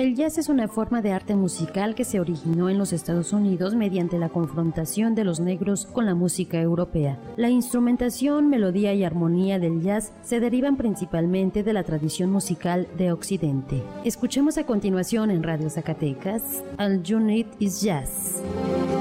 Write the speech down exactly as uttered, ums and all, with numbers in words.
El jazz es una forma de arte musical que se originó en los Estados Unidos mediante la confrontación de los negros con la música europea. La instrumentación, melodía y armonía del jazz se derivan principalmente de la tradición musical de Occidente. Escuchemos a continuación en Radio Zacatecas, All You Need Is Jazz.